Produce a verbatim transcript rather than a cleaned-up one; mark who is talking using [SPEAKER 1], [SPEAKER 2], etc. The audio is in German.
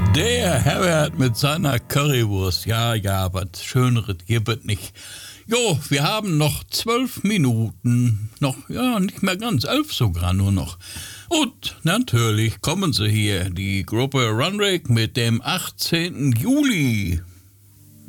[SPEAKER 1] Der Herbert mit seiner Currywurst. Ja, ja, was Schöneres gibt es nicht. Jo, wir haben noch zwölf Minuten. Noch, ja, nicht mehr ganz, elf sogar nur noch. Und natürlich kommen sie hier, die Gruppe Runrig mit dem achtzehnten Juli.